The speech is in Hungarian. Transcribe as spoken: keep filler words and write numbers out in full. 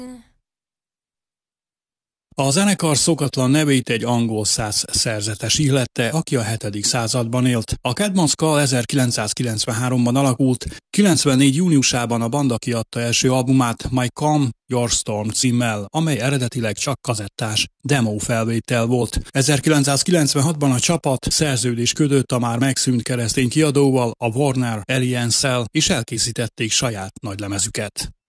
A zenekar szokatlan nevét egy angol száz szerzetes illette, aki a hetedik században élt. A Caedmon Skull ezerkilencszázkilencvenháromban alakult, kilencvennégy júniusában a banda kiadta első albumát My Calm, Your Storm címmel, amely eredetileg csak kazettás demo felvétel volt. ezerkilencszázkilencvenhatban a csapat szerződés kötött a már megszűnt keresztény kiadóval, a Warner Alliance-szel, és elkészítették saját nagylemezüket.